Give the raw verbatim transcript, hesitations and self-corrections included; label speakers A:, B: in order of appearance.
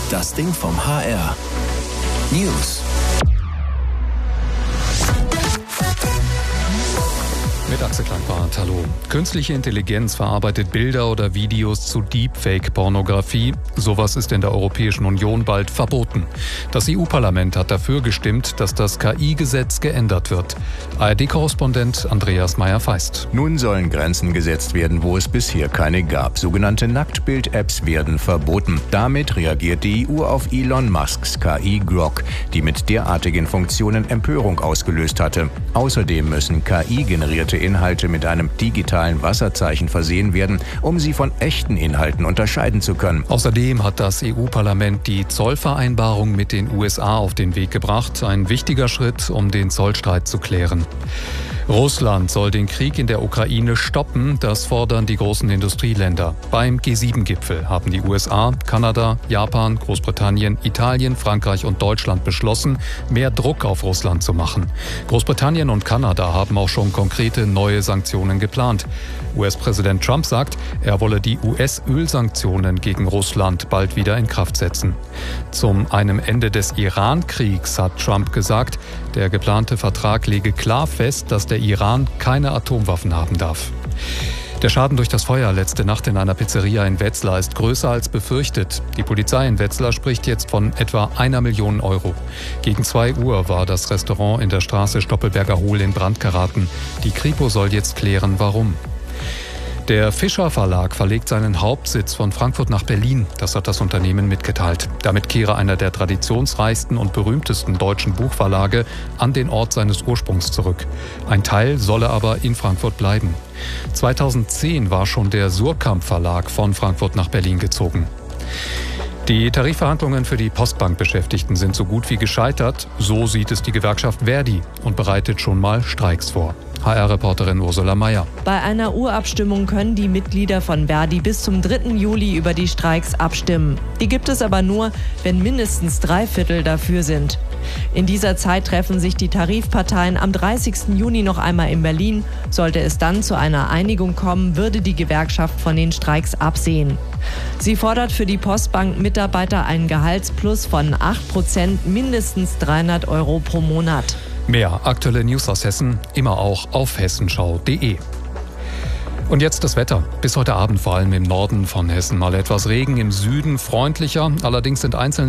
A: Das Ding vom H R. News.
B: Mit Axel Kleinbart, hallo. Künstliche Intelligenz verarbeitet Bilder oder Videos zu Deepfake-Pornografie. Sowas ist in der Europäischen Union bald verboten. Das E U-Parlament hat dafür gestimmt, dass das K I-Gesetz geändert wird. A R D-Korrespondent Andreas Meyer-Feist.
C: Nun sollen Grenzen gesetzt werden, wo es bisher keine gab. Sogenannte Nacktbild-Apps werden verboten. Damit reagiert die E U auf Elon Musks K I Grok, die mit derartigen Funktionen Empörung ausgelöst hatte. Außerdem müssen K I-generierte Inhalte mit einem digitalen Wasserzeichen versehen werden, um sie von echten Inhalten unterscheiden zu können.
B: Außerdem hat das E U-Parlament die Zollvereinbarung mit den U S A auf den Weg gebracht. Ein wichtiger Schritt, um den Zollstreit zu klären. Russland soll den Krieg in der Ukraine stoppen, das fordern die großen Industrieländer. Beim G sieben Gipfel haben die U S A, Kanada, Japan, Großbritannien, Italien, Frankreich und Deutschland beschlossen, mehr Druck auf Russland zu machen. Großbritannien und Kanada haben auch schon konkrete neue Sanktionen geplant. U S-Präsident Trump sagt, er wolle die U S-Ölsanktionen gegen Russland bald wieder in Kraft setzen. Zum einem Ende des Iran-Kriegs hat Trump gesagt, der geplante Vertrag lege klar fest, dass der Iran keine Atomwaffen haben darf. Der Schaden durch das Feuer letzte Nacht in einer Pizzeria in Wetzlar ist größer als befürchtet. Die Polizei in Wetzlar spricht jetzt von etwa einer Million Euro. Gegen zwei Uhr war das Restaurant in der Straße Stoppelberger Hohl in Brand geraten. Die Kripo soll jetzt klären, warum. Der Fischer Verlag verlegt seinen Hauptsitz von Frankfurt nach Berlin. Das hat das Unternehmen mitgeteilt. Damit kehre einer der traditionsreichsten und berühmtesten deutschen Buchverlage an den Ort seines Ursprungs zurück. Ein Teil solle aber in Frankfurt bleiben. zweitausendzehn war schon der Surkamp Verlag von Frankfurt nach Berlin gezogen. Die Tarifverhandlungen für die Postbank-Beschäftigten sind so gut wie gescheitert. So sieht es die Gewerkschaft Verdi und bereitet schon mal Streiks vor. H R-Reporterin Ursula Mayer.
D: Bei einer Urabstimmung können die Mitglieder von Verdi bis zum dritten Juli über die Streiks abstimmen. Die gibt es aber nur, wenn mindestens drei Viertel dafür sind. In dieser Zeit treffen sich die Tarifparteien am dreißigsten Juni noch einmal in Berlin. Sollte es dann zu einer Einigung kommen, würde die Gewerkschaft von den Streiks absehen. Sie fordert für die Postbank-Mitarbeiter einen Gehaltsplus von acht Prozent, mindestens dreihundert Euro pro Monat.
B: Mehr aktuelle News aus Hessen, immer auch auf hessenschau punkt de. Und jetzt das Wetter. Bis heute Abend vor allem im Norden von Hessen mal etwas Regen, im Süden freundlicher. Allerdings sind einzelne